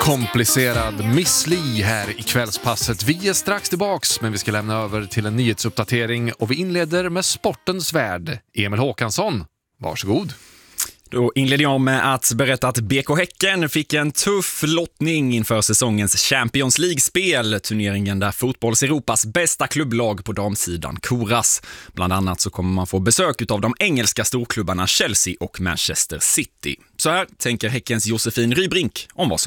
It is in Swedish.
komplicerad Miss Li här i kvällspasset. Vi är strax tillbaks, men vi ska lämna över till en nyhetsuppdatering och vi inleder med sportens värld. Emil Håkansson, varsågod. Då inleder jag med att berätta att BK Häcken fick en tuff lottning inför säsongens Champions League-spel, turneringen där fotbolls Europas bästa klubblag på damsidan koras. Bland annat så kommer man få besök av de engelska storklubbarna Chelsea och Manchester City. Så här tänker Häckens Josefin Rybrink om vad som